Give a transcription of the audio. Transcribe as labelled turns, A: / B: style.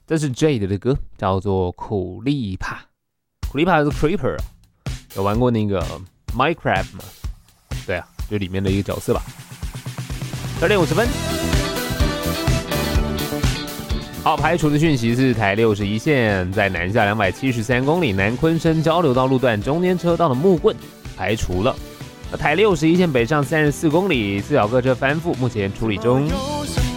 A: 这是 Jade 的歌，叫做苦力怕。苦力怕是 Creeper， 有玩过那个 Minecraft 吗？对啊，就里面的一个角色吧。2点50分。好，排除的讯息是台61线在南下273公里南昆生交流道路段中间车道的木棍排除了。台61线北上34公里，四角各车翻覆，目前处理中。